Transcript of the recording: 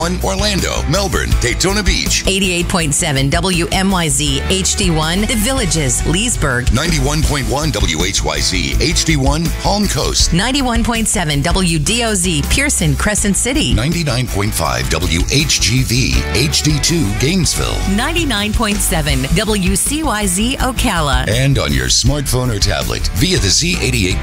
Orlando, Melbourne, Daytona Beach. 88.7 WMYZ HD1, The Villages, Leesburg. 91.1 WHYZ HD1, Palm Coast. 91.7 WDOZ, Pearson, Crescent City. 99.5 WHGV HD2, Gainesville. 99.7 WCYZ, Ocala. And on your smartphone or tablet via the Z88